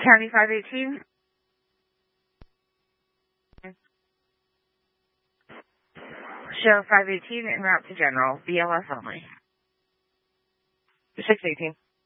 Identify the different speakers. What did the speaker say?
Speaker 1: County 518. Show 518 en route to General. BLS only.
Speaker 2: 618.